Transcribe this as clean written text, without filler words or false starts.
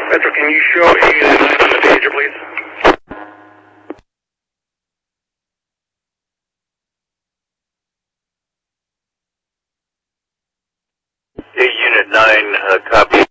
Metro, can you show A Unit 9 on the pager, please? A Unit 9, copy.